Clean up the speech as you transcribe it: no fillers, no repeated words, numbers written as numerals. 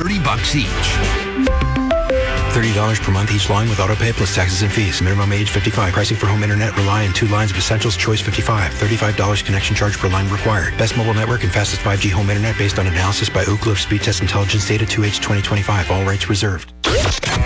$30 each. $30 per month each line with autopay plus taxes and fees. Minimum age 55. Pricing for home internet. Rely on 2 lines of Essentials. Choice 55. $35 connection charge per line required. Best mobile network and fastest 5G home internet based on analysis by Ookla of Speed Test Intelligence Data 2H 2025. All rights reserved.